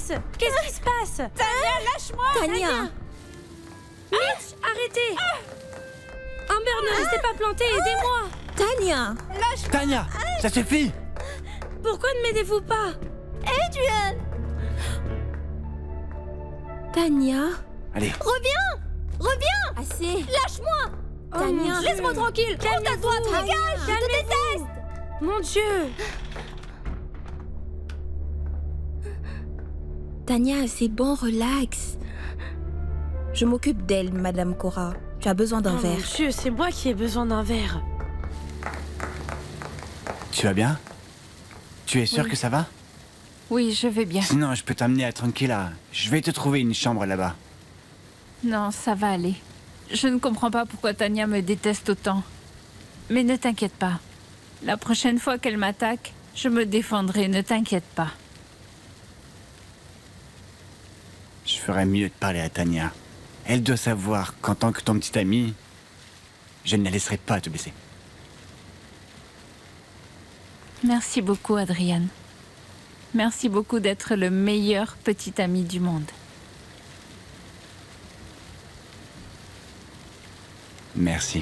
passe? Qu'est-ce qui se passe? Tania, lâche-moi! Tania! Mitch, arrêtez! Amber, ne restez pas planté, aidez-moi! Tania! Tania, ça suffit! Pourquoi ne m'aidez-vous pas? Adrian! Tania? Allez, Reviens! Reviens! Assez! Lâche-moi! Oh, Tania, mon Dieu. laisse-moi tranquille! Prends ta droite, dégage! Je te déteste! Mon Dieu! Tania, c'est bon, relax. Je m'occupe d'elle, Madame Cora. Tu as besoin d'un Oh, mon verre. Dieu, c'est moi qui ai besoin d'un verre. tu vas bien? Tu es sûr que ça va? Oui, je vais bien. Sinon, je peux t'amener à Tranquilla. Je vais te trouver une chambre là-bas. Non, ça va aller. Je ne comprends pas pourquoi Tania me déteste autant. Mais ne t'inquiète pas. La prochaine fois qu'elle m'attaque, je me défendrai, ne t'inquiète pas. Je ferais mieux de parler à Tania. Elle doit savoir qu'en tant que ton petit ami, je ne la laisserai pas te blesser. Merci beaucoup, Adrian. Merci beaucoup d'être le meilleur petit ami du monde. Merci.